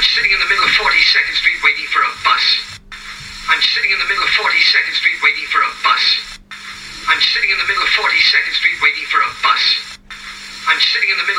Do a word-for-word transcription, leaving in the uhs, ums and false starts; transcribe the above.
sitting in the middle of forty-second Street waiting for a bus. I'm sitting in the middle of forty-second Street waiting for a bus. I'm sitting in the middle of forty-second Street waiting for a bus. I'm sitting in the middle